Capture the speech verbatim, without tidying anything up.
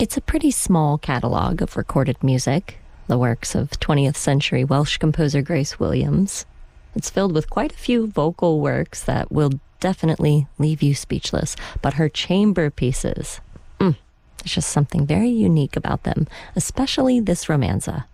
It's a pretty small catalog of recorded music, the works of twentieth century Welsh composer Grace Williams. It's filled with quite a few vocal works that will definitely leave you speechless, but her chamber pieces, mm, there's just something very unique about them, especially this romanza.